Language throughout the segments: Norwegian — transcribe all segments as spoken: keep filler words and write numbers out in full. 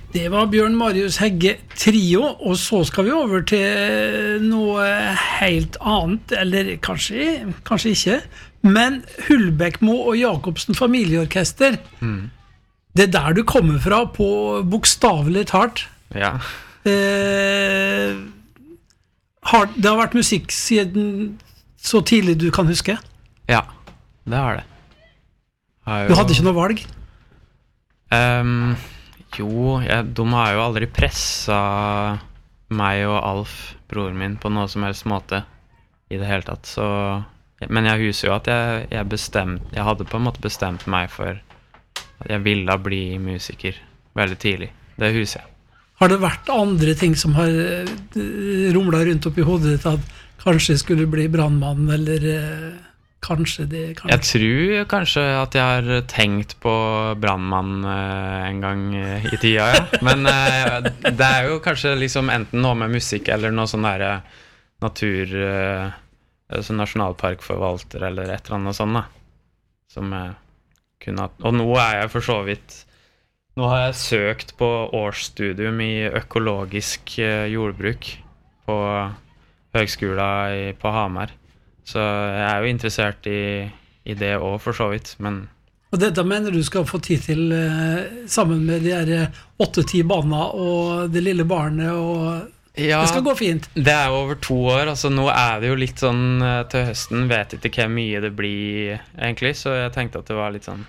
Det var Bjørn Marius Hegge Trio, og så skal vi over til noe helt annet, eller kanskje, kanskje ikke, men Hulbekmo og Jacobsen familieorkester, mm. det er der du kommer fra på bokstavelig talt. Ja. Eh, har, det har vært musikk siden så tidlig du kan huske? Ja, det har det. Har jo... Du hadde ikke noe valg? Um... Jo, jeg, de har jo aldri presset meg og Alf, broren min, på noe som helst måte i det hele tatt. Så, men jeg husker jo at jeg, jeg, bestemt, jeg hadde på en måte bestemt meg for at jeg ville bli musiker veldig tidlig. Det husker jeg. Har det vært andre ting som har rumlet rundt opp i hodet ditt at kanskje skulle bli brandmann, eller... Kanskje det kanskje. Jeg tror kanskje at jeg har tenkt på brandmann uh, en gang uh, i tida, ja. Men uh, det er jo kanskje liksom enten noe med musikk eller noe sånn der natur, uh, sånn nasjonalparkforvalter eller et eller annet sånt da. Som uh, kunne ha... Og nå er jeg for så vidt... Nå har jeg søkt på årsstudium i økologisk uh, jordbruk på høgskolen i, på Hamar. Så jeg er jo interessert i, i det også for så vidt, men... Og dette mener du skal få tid til eh, sammen med de her åtte-ti barna og det lille barnet, og ja, det skal gå fint? Det er jo over to år, altså nå er det jo litt sånn til høsten, vet ikke hvor mye det blir egentlig, så jeg tenkte at det var litt sånn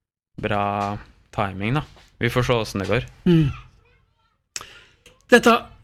bra timing da. Vi får se hvordan det går. Mm. Dette